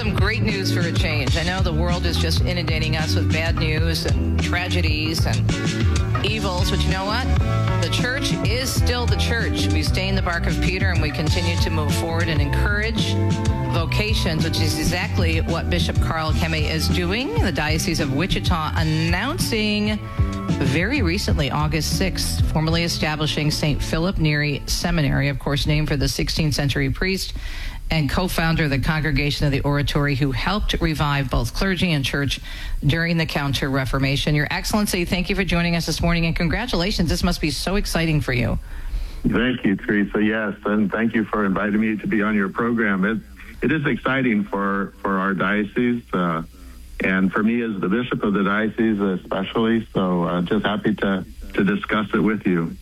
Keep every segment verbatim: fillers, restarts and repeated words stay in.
some great news for a change. I know the world is just inundating us with bad news and tragedies and evils, but you know what? The church is still the church. We stay in the bark of Peter and we continue to move forward and encourage vocations, which is exactly what Bishop Carl Kemme is doing. The Diocese of Wichita announcing very recently, August sixth, formally establishing Saint Philip Neri Seminary, of course, named for the sixteenth century priest and co-founder of the Congregation of the Oratory, who helped revive both clergy and church during the Counter-Reformation. Your Excellency, thank you for joining us this morning, and congratulations. This must be so exciting for you. Thank you, Teresa. Yes, and thank you for inviting me to be on your program. It, it is exciting for, for our diocese, uh, and for me as the bishop of the diocese especially, so uh, just happy to, to discuss it with you.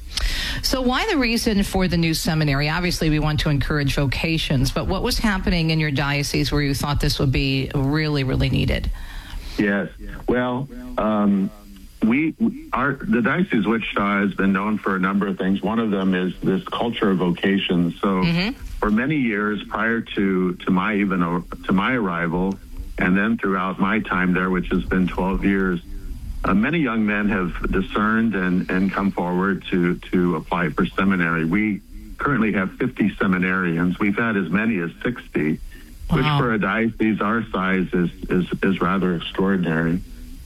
So why the reason for the new seminary? Obviously, we want to encourage vocations, but what was happening in your diocese where you thought this would be really, really needed? Yes. Well, um, we our the Diocese of Wichita has been known for a number of things. One of them is this culture of vocations. So mm-hmm. for many years prior to, to my even to my arrival, and then throughout my time there, which has been twelve years, Uh, many young men have discerned and, and come forward to, to apply for seminary. We currently have fifty seminarians. We've had as many as sixty, wow. which for a diocese our size is, is, is rather extraordinary.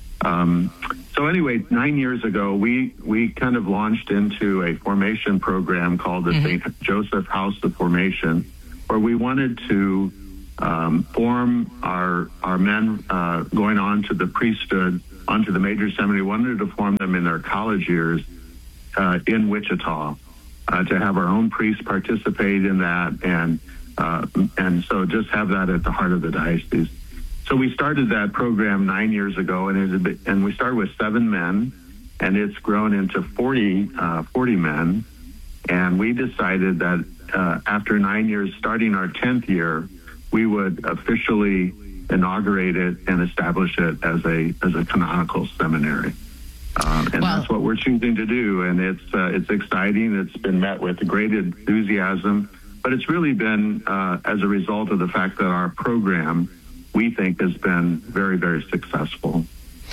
Um, so anyway, nine years ago, we, we kind of launched into a formation program called the mm-hmm. Saint Joseph House of Formation, where we wanted to um, form our, our men uh, going on to the priesthood, onto the major seminary, wanted to form them in their college years uh, in Wichita, uh, to have our own priests participate in that, and uh, and so just have that at the heart of the diocese. So we started that program nine years ago, and it been, and we started with seven men, and it's grown into forty, uh, forty men, and we decided that uh, after nine years, starting our tenth year, we would officially inaugurate it and establish it as a as a canonical seminary, um, and wow. that's what we're choosing to do. And it's uh, it's exciting. It's been met with great enthusiasm, but it's really been uh, as a result of the fact that our program, we think, has been very very successful.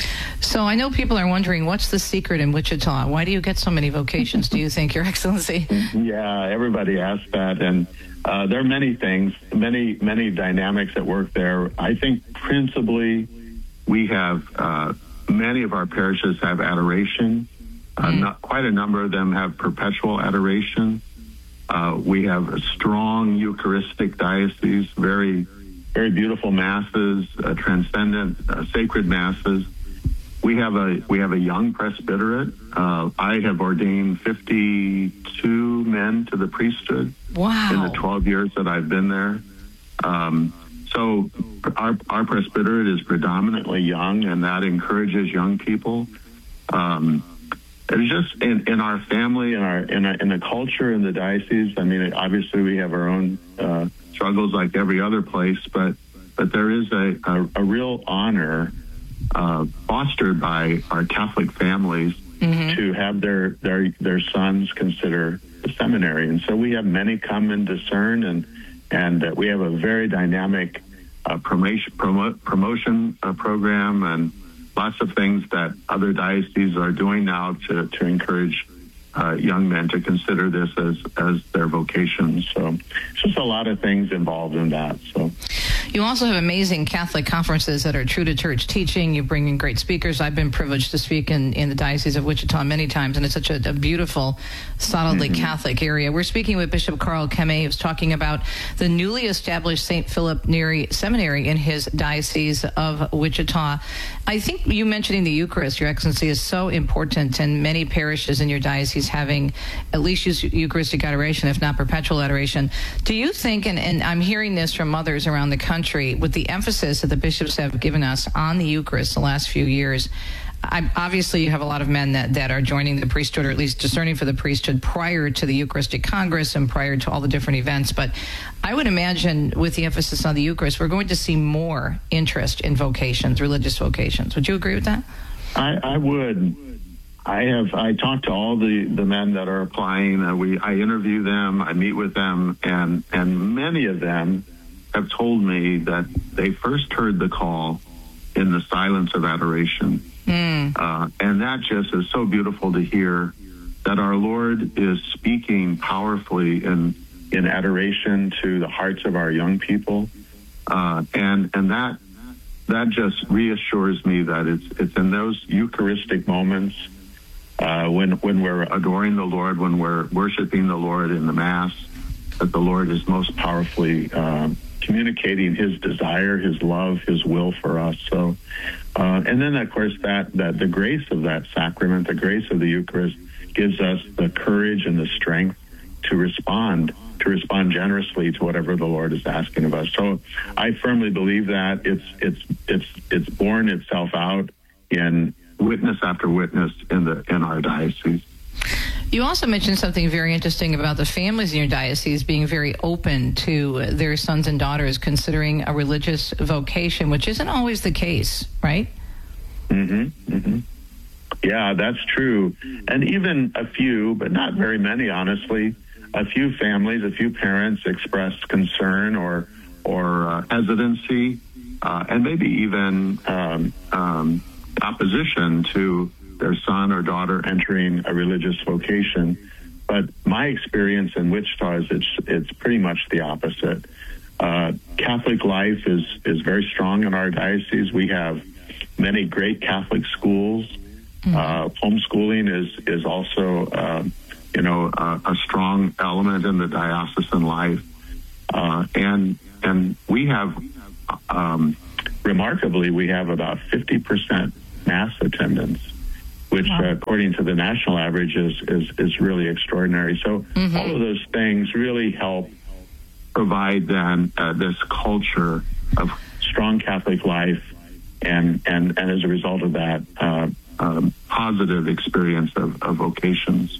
So I know people are wondering, what's the secret in Wichita? Why do you get so many vocations? Do you think, Your Excellency? Yeah, everybody asks that, and. Uh, there are many things, many, many dynamics at work there. I think principally we have, uh, many of our parishes have adoration. Uh, mm. not, quite a number of them have perpetual adoration. Uh, we have a strong Eucharistic diocese, very, very beautiful masses, uh, transcendent, uh, sacred masses. We have a we have a young presbyterate. Uh, I have ordained fifty-two men to the priesthood wow. in the twelve years that I've been there. Um, so our our presbyterate is predominantly young, and that encourages young people. Um, it's just in, in our family, in our in, our, in the culture in the diocese. I mean, obviously we have our own uh, struggles like every other place, but but there is a a, a real honor. Uh, fostered by our Catholic families mm-hmm. to have their, their their sons consider the seminary, and so we have many come and discern, and and uh, we have a very dynamic uh, promotion promo, promotion uh, program, and lots of things that other dioceses are doing now to to encourage uh, young men to consider this as as their vocation. So it's just a lot of things involved in that. So. You also have amazing Catholic conferences that are true to church teaching. You bring in great speakers. I've been privileged to speak in, in the Diocese of Wichita many times, and it's such a, a beautiful, solidly mm-hmm. Catholic area. We're speaking with Bishop Carl Kemme, who's talking about the newly established Saint Philip Neri Seminary in his Diocese of Wichita. I think you mentioning the Eucharist, Your Excellency, is so important, and many parishes in your diocese having at least Eucharistic adoration, if not perpetual adoration. Do you think, and, and I'm hearing this from others around the country, with the emphasis that the bishops have given us on the Eucharist the last few years, I, obviously you have a lot of men that, that are joining the priesthood, or at least discerning for the priesthood prior to the Eucharistic Congress and prior to all the different events. But I would imagine with the emphasis on the Eucharist, we're going to see more interest in vocations, religious vocations. Would you agree with that? I, I would. I have. I talked to all the, the men that are applying. Uh, we I interview them. I meet with them, and and many of them have told me that they first heard the call in the silence of adoration. Mm. Uh, and that just is so beautiful to hear, that our Lord is speaking powerfully in, in adoration to the hearts of our young people. Uh, and and that that just reassures me that it's it's in those Eucharistic moments uh, when when we're adoring the Lord, when we're worshiping the Lord in the Mass, that the Lord is most powerfully uh, communicating His desire, His love, His will for us. So, uh, and then of course that that the grace of that sacrament, the grace of the Eucharist, gives us the courage and the strength to respond. to respond generously to whatever the Lord is asking of us. So I firmly believe that it's it's it's it's borne itself out in witness after witness in the in our diocese. You also mentioned something very interesting about the families in your diocese being very open to their sons and daughters considering a religious vocation, which isn't always the case, right? Mm-hmm. Mm-hmm. Yeah, that's true. And even a few, but not very many, honestly, a few families, a few parents expressed concern or or uh, hesitancy, uh, and maybe even um, um, opposition to their son or daughter entering a religious vocation. But my experience in Wichita is it's it's pretty much the opposite. Uh, Catholic life is is very strong in our diocese. We have many great Catholic schools. Mm-hmm. Uh, homeschooling is is also uh, you know, uh, a strong element in the diocesan life. Uh, and and we have, um, remarkably, we have about fifty percent Mass attendance, which wow. uh, according to the national average is, is, is really extraordinary. So mm-hmm. all of those things really help provide then uh, this culture of strong Catholic life and, and, and as a result of that, uh, um, positive experience of, of vocations.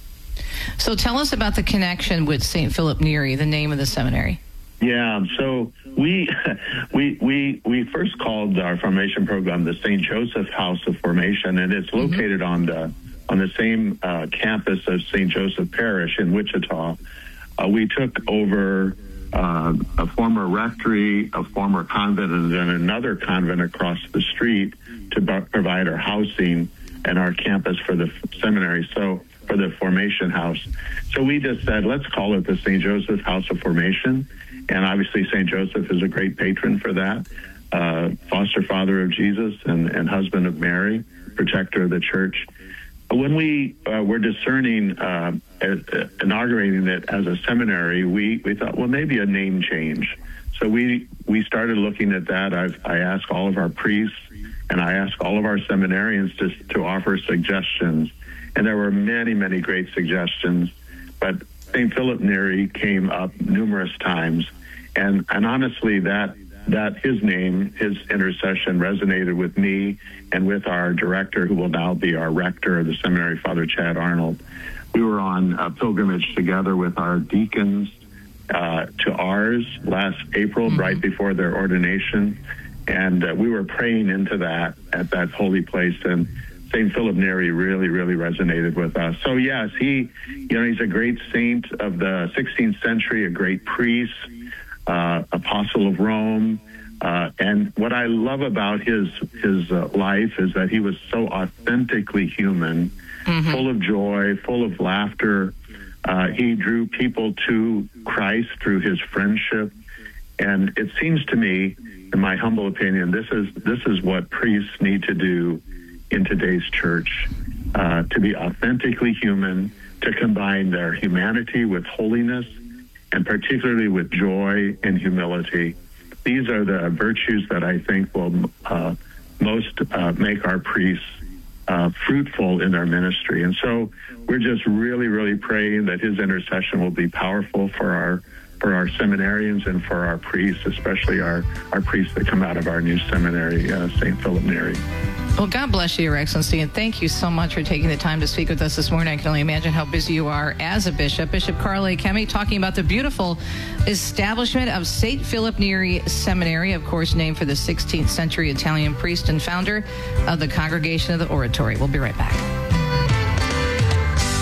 So tell us about the connection with Saint Philip Neri, the name of the seminary. Yeah, so we we we we first called our formation program the Saint Joseph House of Formation, and it's located mm-hmm. on the on the same uh, campus as Saint Joseph Parish in Wichita. Uh, we took over uh, a former rectory, a former convent, and then another convent across the street to b- provide our housing and our campus for the seminary. So. For the formation house. So we just said, let's call it the Saint Joseph House of Formation. And obviously Saint Joseph is a great patron for that, uh, foster father of Jesus and, and husband of Mary, protector of the church. When we uh, were discerning, uh, uh, inaugurating it as a seminary, we, we thought, well, maybe a name change. So we, we started looking at that. I've, I asked all of our priests and I asked all of our seminarians to, to offer suggestions. And there were many, many great suggestions, but Saint Philip Neri came up numerous times. And, and honestly, that that his name, his intercession resonated with me and with our director, who will now be our rector of the seminary, Father Chad Arnold. We were on a pilgrimage together with our deacons uh, to Ars last April, mm-hmm. right before their ordination. And uh, we were praying into that at that holy place. And Saint Philip Neri really, really resonated with us. So yes, he, you know, he's a great saint of the sixteenth century, a great priest, uh, apostle of Rome. Uh, and what I love about his his uh, life is that he was so authentically human, mm-hmm. full of joy, full of laughter. Uh, he drew people to Christ through his friendship. And it seems to me, in my humble opinion, this is this is what priests need to do in today's church, uh, to be authentically human, to combine their humanity with holiness, and particularly with joy and humility. These are the virtues that I think will uh, most uh, make our priests uh, fruitful in their ministry. And so we're just really, really praying that his intercession will be powerful for our for our seminarians and for our priests, especially our, our priests that come out of our new seminary, uh, Saint Philip Neri. Well, God bless you, Your Excellency, and thank you so much for taking the time to speak with us this morning. I can only imagine how busy you are as a bishop. Bishop Carl A. Kemme talking about the beautiful establishment of Saint Philip Neri Seminary, of course, named for the sixteenth century Italian priest and founder of the Congregation of the Oratory. We'll be right back.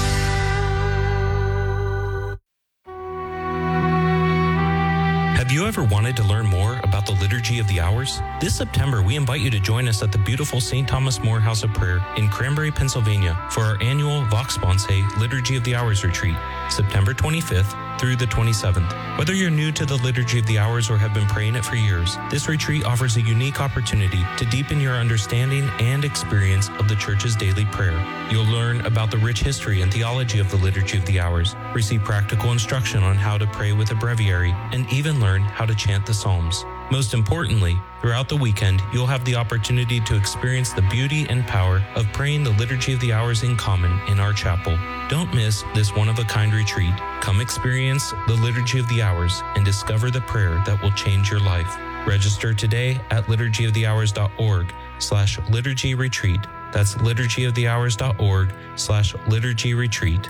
Have you ever ever wanted to learn more about the Liturgy of the Hours? This September, we invite you to join us at the beautiful Saint Thomas More House of Prayer in Cranberry, Pennsylvania for our annual Vox Sponsae Liturgy of the Hours retreat, September twenty-fifth through the twenty-seventh. Whether you're new to the Liturgy of the Hours or have been praying it for years, this retreat offers a unique opportunity to deepen your understanding and experience of the Church's daily prayer. You'll learn about the rich history and theology of the Liturgy of the Hours, receive practical instruction on how to pray with a breviary, and even learn how to chant the Psalms. Most importantly, throughout the weekend, you'll have the opportunity to experience the beauty and power of praying the Liturgy of the Hours in common in our chapel. Don't miss this one-of-a-kind retreat. Come experience the Liturgy of the Hours and discover the prayer that will change your life. Register today at liturgy of the hours dot org slash liturgy retreat. That's liturgy of the hours dot org slash liturgy retreat.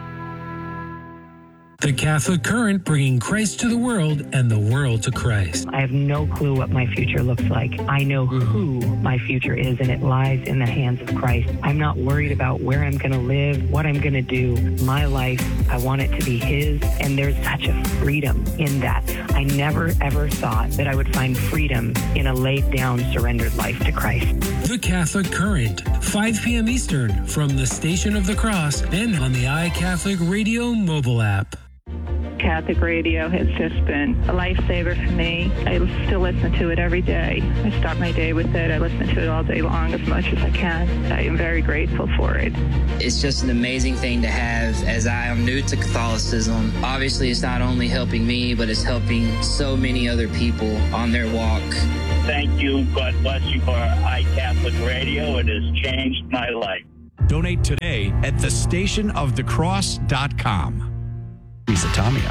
The Catholic Current, bringing Christ to the world and the world to Christ. I have no clue what my future looks like. I know who my future is, and it lies in the hands of Christ. I'm not worried about where I'm going to live, what I'm going to do. My life, I want it to be His, and there's such a freedom in that. I never, ever thought that I would find freedom in a laid-down, surrendered life to Christ. The Catholic Current, five p.m. Eastern, from the Station of the Cross and on the iCatholic Radio mobile app. Catholic radio has just been a lifesaver for me. I still listen to it every day. I start my day with it. I listen to it all day long as much as I can. I am very grateful for it. It's just an amazing thing to have, as I am new to Catholicism. Obviously, it's not only helping me, but it's helping so many other people on their walk. Thank you. God bless you for iCatholic Radio. It has changed my life. Donate today at the station of the cross dot com. Lisa Tomio.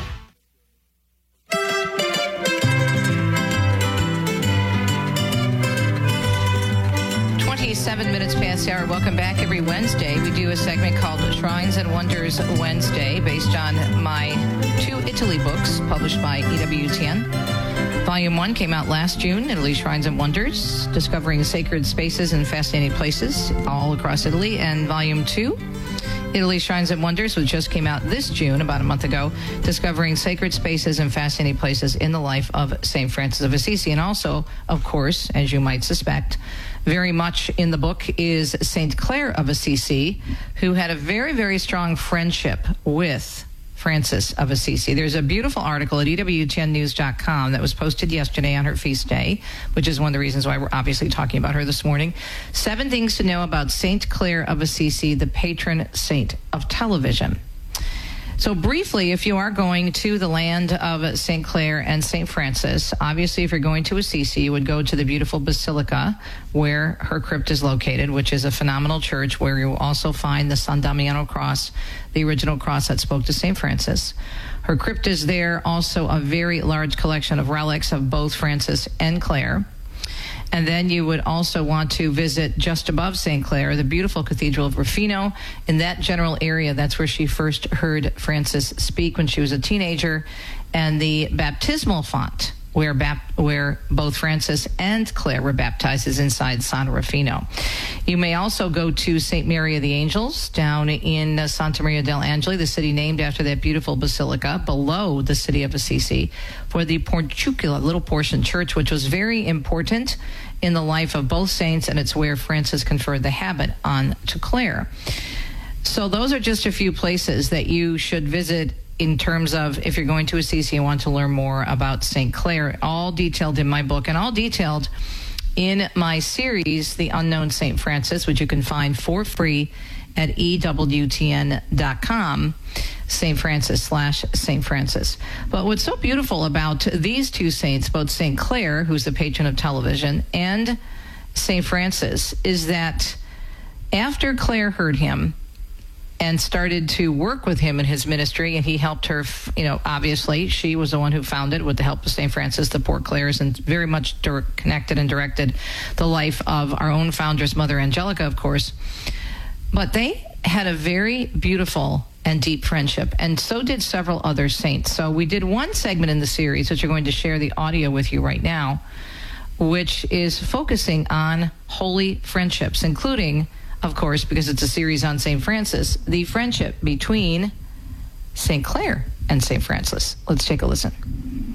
twenty-seven minutes past the hour. Welcome back. Every Wednesday, we do a segment called Shrines and Wonders Wednesday, based on my two Italy books published by E W T N. Volume one came out last June, Italy Shrines and Wonders, discovering sacred spaces and fascinating places all across Italy. And Volume two, Italy Shrines and Wonders, which just came out this June, about a month ago, discovering sacred spaces and fascinating places in the life of Saint Francis of Assisi. And also, of course, as you might suspect, very much in the book is Saint Clare of Assisi, who had a very, very strong friendship with Francis of Assisi. There's a beautiful article at E W T N news dot com that was posted yesterday on her feast day, which is one of the reasons why we're obviously talking about her this morning. Seven things to know about Saint Clare of Assisi, the patron saint of television. So briefly, if you are going to the land of Saint Clare and Saint Francis, obviously if you're going to Assisi, you would go to the beautiful basilica where her crypt is located, which is a phenomenal church where you will also find the San Damiano cross, the original cross that spoke to Saint Francis. Her crypt is there, also a very large collection of relics of both Francis and Clare. And then you would also want to visit just above Saint Clare, the beautiful Cathedral of Rufino. In that general area, that's where she first heard Francis speak when she was a teenager. And the baptismal font, where bap- where both Francis and Clare were baptized, is inside San Rufino. You may also go to Saint Mary of the Angels down in uh, Santa Maria del Angeli, the city named after that beautiful basilica below the city of Assisi, for the Portucula, little portion church, which was very important in the life of both saints, and it's where Francis conferred the habit on to Clare. So those are just a few places that you should visit in terms of if you're going to Assisi and want to learn more about Saint Clare, all detailed in my book and all detailed in my series, The Unknown Saint Francis, which you can find for free at E W T N dot com, Saint Francis slash Saint Francis. But what's so beautiful about these two saints, both Saint Clare, who's the patron of television, and Saint Francis, is that after Clare heard him and started to work with him in his ministry, and he helped her, you know, obviously, she was the one who founded, with the help of Saint Francis, the Poor Clares, and very much direct, connected and directed the life of our own foundress, Mother Angelica, of course. But they had a very beautiful and deep friendship, and so did several other saints. So we did one segment in the series, which we're going to share the audio with you right now, which is focusing on holy friendships, including, of course, because it's a series on Saint Francis, the friendship between Saint Clare and Saint Francis. Let's take a listen.